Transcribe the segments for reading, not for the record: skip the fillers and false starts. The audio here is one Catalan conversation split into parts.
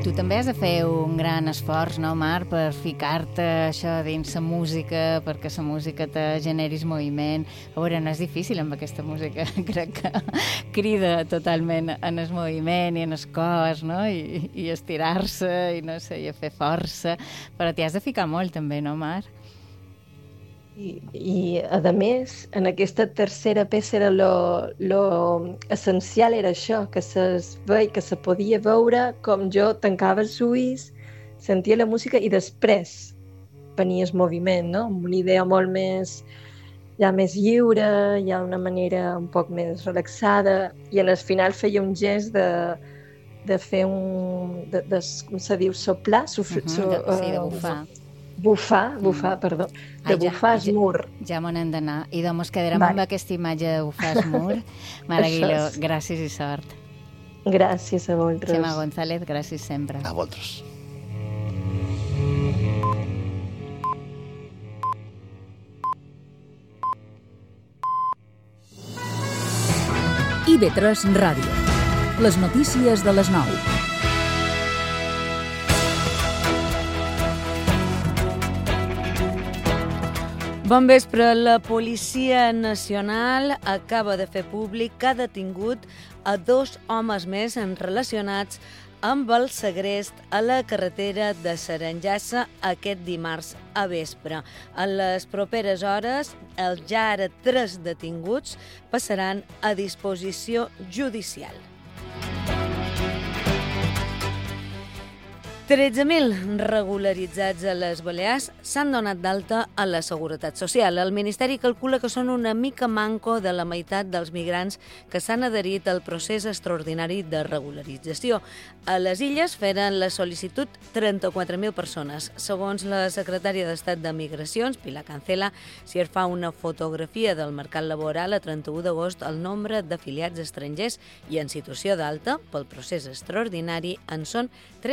Tu també has de fer un gran esforç, no, Marc, per ficar-te això dins la música, perquè la música te generis moviment. A veure, no és difícil amb aquesta música, crec que crida totalment en el moviment i en el cos, no? I estirar-se, i no sé, i a fer força, però t'hi has de ficar molt també, no, Marc? I a més, en aquesta tercera peça era lo essencial era això, que se podia veure com jo tancava els ulls, sentia la música i després venia el moviment, no? Amb una idea molt més, ja més lliure, ja una manera un poc més relaxada, i en el final feia un gest de fer com se diu, soplar, de bufar. Bufar, perdó. De bufar el mur. Ja m'ho n'hem d'anar. I doncs quedarem amb aquesta imatge de bufar el mur. Mare Aguiló, gràcies i sort. Gràcies a vosaltres. Xema González, gràcies sempre. A vosaltres. IB3 Ràdio. Les notícies de les 9. Bon vespre. La Policia Nacional acaba de fer públic que ha detingut a 2 homes més relacionats amb el segrest a la carretera de Sarengassa aquest dimarts a vespre. En les properes hores, els ja ara 3 detinguts passaran a disposició judicial. 13.000 regularitzats a les Balears s'han donat d'alta a la Seguretat Social. El Ministeri calcula que són una mica manco de la meitat dels migrants que s'han adherit al procés extraordinari de regularització. A les Illes feren la sol·licitud 34.000 persones. Segons la secretària d'Estat de Migracions, Pilar Cancela, si es fa una fotografia del mercat laboral a 31 d'agost, el nombre d'afiliats estrangers i en situació d'alta pel procés extraordinari en són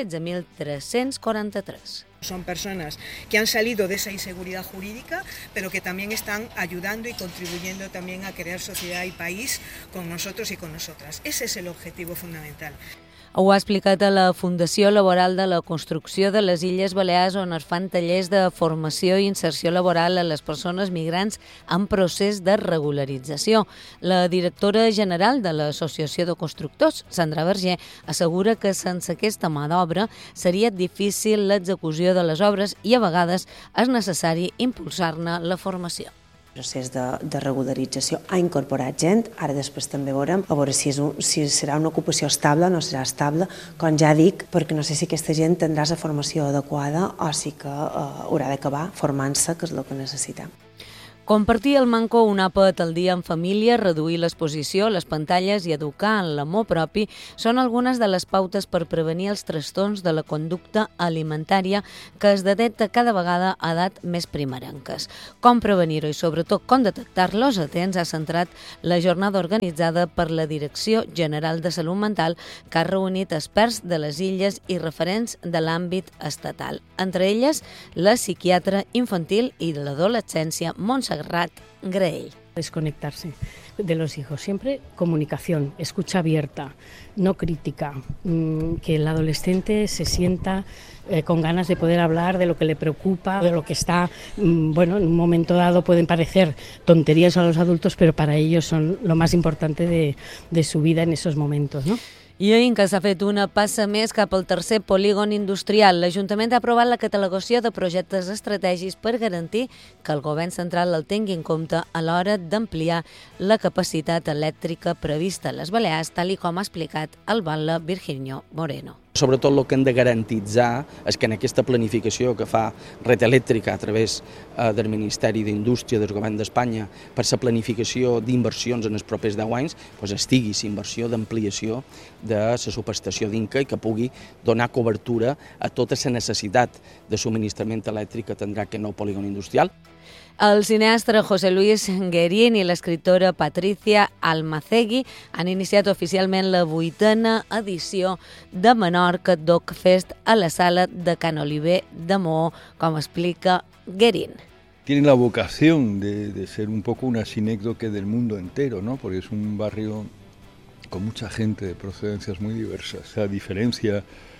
13.343. Son personas que han salido de esa inseguridad jurídica, pero que también están ayudando y contribuyendo también a crear sociedad y país con nosotros y con nosotras. Ese es el objetivo fundamental. Ho ha explicat a la Fundació Laboral de la Construcció de les Illes Balears, on es fan tallers de formació i inserció laboral a les persones migrants en procés de regularització. La directora general de l'Associació de Constructors, Sandra Verger, assegura que sense aquesta mà d'obra seria difícil l'execució de les obres i a vegades és necessari impulsar-ne la formació. El procés de regularització ha incorporat gent, ara després també veurem a veure si serà una ocupació estable o no serà estable, com ja dic, perquè no sé si aquesta gent tindrà la formació adequada o si que haurà d'acabar formant-se, que és el que necessitem. Compartir el manco un àpat al dia en família, reduir l'exposició, les pantalles i educar en l'amor propi són algunes de les pautes per prevenir els trastorns de la conducta alimentària que es detecta cada vegada a edat més primerenques. Com prevenir-ho i sobretot com detectar-los a temps ha centrat la jornada organitzada per la Direcció General de Salut Mental, que ha reunit experts de les illes i referents de l'àmbit estatal. Entre elles, la psiquiatra infantil i de l'adolescència Montserrat Graell. Desconectarse de los hijos, siempre comunicación, escucha abierta, no crítica, que el adolescente se sienta con ganas de poder hablar de lo que le preocupa, de lo que está, bueno, en un momento dado pueden parecer tonterías a los adultos, pero para ellos son lo más importante de su vida en esos momentos, ¿no? I ahir que s'ha fet una passa més cap al tercer polígon industrial. L'Ajuntament ha aprovat la catalogació de projectes estratègics per garantir que el govern central el tingui en compte a l'hora d'ampliar la capacitat elèctrica prevista a les Balears, tal com ha explicat el batlle Virginio Moreno. Sobretot el que hem de garantitzar és que en aquesta planificació que fa Red Elèctrica a través del Ministeri d'Indústria del Govern d'Espanya per la planificació d'inversions en els propers 10 anys, estigui la inversió d'ampliació de la subestació d'Inca i que pugui donar cobertura a tota la necessitat de subministrament elèctric que tindrà aquest nou polígon industrial. El cineastre José Luis Guerín i l'escriptora Patricia Almacegui han iniciat oficialment la 8a edició de Menorca Doc Fest a la sala de Can Oliver de Maó, com explica Guerín. Tiene la vocación de ser un poco una sinécdoque del mundo entero, ¿no? Porque es un barrio con mucha gente de procedencias muy diversas. A diferencia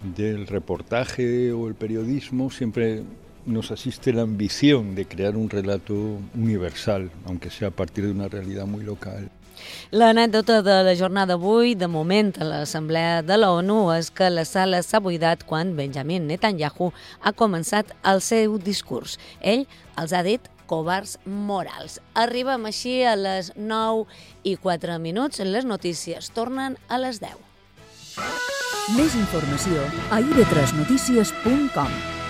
del reportaje o el periodismo siempre nos asiste la ambición de crear un relato universal, aunque sea a partir de una realidad muy local. L'anècdota de la jornada d'avui, de moment a l'Assemblea de la ONU, és que la sala s'ha buidat quan Benjamin Netanyahu ha començat el seu discurs. Ell els ha dit covards morals. Arribem així a les 9:04. Les notícies tornen a les 10. Més informació a ib3notícies.com.